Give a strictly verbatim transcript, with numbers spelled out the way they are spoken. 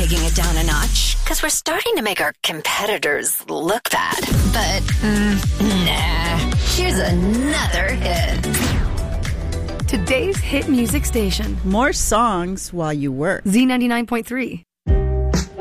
taking it down a notch because we're starting to make our competitors look bad. But, mm, nah. Here's another hit. Today's hit music station. More songs while you work. Z ninety-nine point three.